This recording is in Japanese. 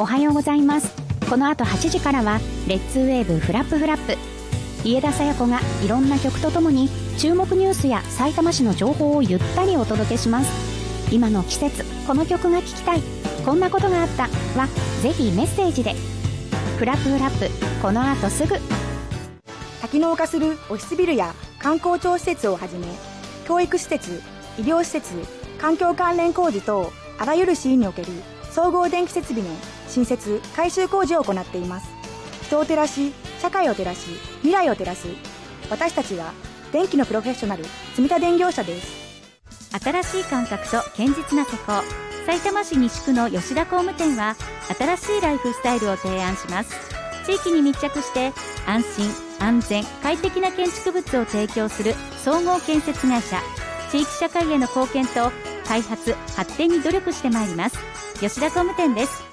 おはようございます。この後8時からはレッツウェーブフラップフラップ。家田紗耶子がいろんな曲とともに注目ニュースやさいたま市の情報をゆったりお届けします。今の季節この曲が聴きたい、こんなことがあったはぜひメッセージで。フラップフラップ、この後すぐ。 多機能化するオフィスビルや観光庁施設をはじめ、教育施設、医療施設、環境関連工事等あらゆるシーンにおける総合電気設備の新設・改修工事を行っています。人を照らし、社会を照らし、未来を照らす。私たちは電気のプロフェッショナル、積田電業者です。 新しい感覚と堅実な施工。さいたま市西区の吉田工務店は新しいライフスタイルを提案します。地域に密着して安心安全快適な建築物を提供する総合建設会社。地域社会への貢献と開発発展に努力してまいります。吉田工務店です。